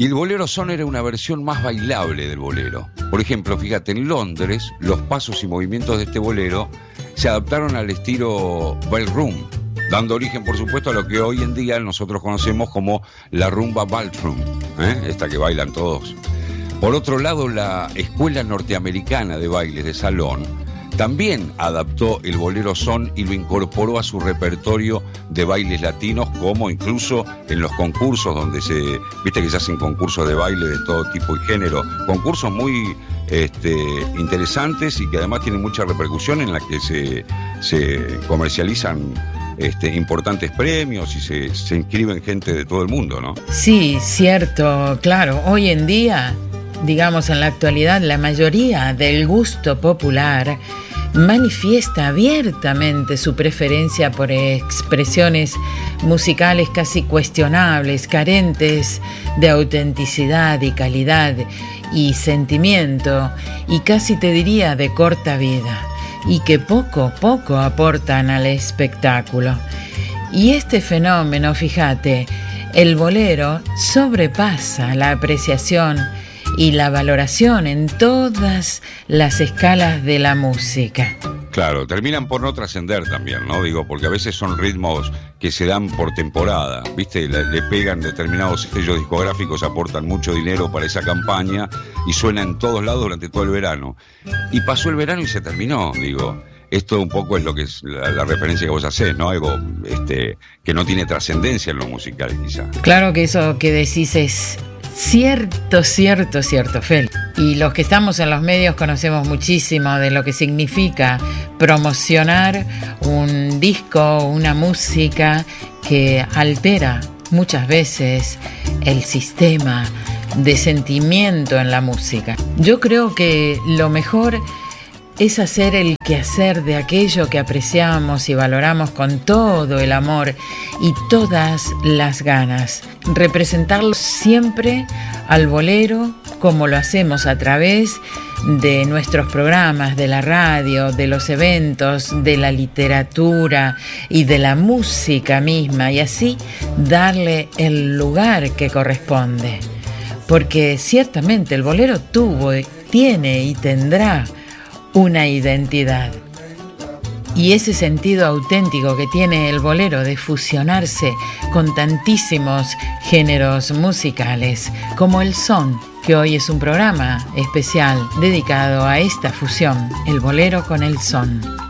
Y el bolero son era una versión más bailable del bolero. Por ejemplo, fíjate, en Londres, los pasos y movimientos de este bolero se adaptaron al estilo ballroom, dando origen, por supuesto, a lo que hoy en día nosotros conocemos como la rumba ballroom, esta que bailan todos. Por otro lado, la Escuela Norteamericana de Bailes de Salón también adaptó el bolero son y lo incorporó a su repertorio de bailes latinos, como incluso en los concursos donde viste que se hacen concursos de baile de todo tipo y género, concursos muy interesantes y que además tienen mucha repercusión, en la que se comercializan importantes premios y se inscriben gente de todo el mundo, ¿no? Sí, cierto, claro. Hoy en día, digamos en la actualidad, la mayoría del gusto popular manifiesta abiertamente su preferencia por expresiones musicales casi cuestionables, carentes de autenticidad y calidad y sentimiento, y casi te diría de corta vida, y que poco a poco aportan al espectáculo. Y este fenómeno, fíjate, el bolero sobrepasa la apreciación y la valoración en todas las escalas de la música. Claro, terminan por no trascender también, ¿no? Digo, porque a veces son ritmos que se dan por temporada, ¿viste? Le pegan determinados sellos discográficos, aportan mucho dinero para esa campaña y suena en todos lados durante todo el verano. Y pasó el verano y se terminó, digo. Esto un poco es lo que es la referencia que vos hacés, ¿no? Algo que no tiene trascendencia en lo musical, quizá. Claro que eso que decís es cierto, Fel. Y los que estamos en los medios conocemos muchísimo de lo que significa promocionar un disco, una música que altera muchas veces el sistema de sentimiento en la música. Yo creo que lo mejor es hacer el quehacer de aquello que apreciamos y valoramos con todo el amor y todas las ganas. Representarlo siempre al bolero como lo hacemos a través de nuestros programas, de la radio, de los eventos, de la literatura y de la música misma, y así darle el lugar que corresponde. Porque ciertamente el bolero tuvo, tiene y tendrá una identidad. Y ese sentido auténtico que tiene el bolero de fusionarse con tantísimos géneros musicales, como el son, que hoy es un programa especial dedicado a esta fusión, el bolero con el son.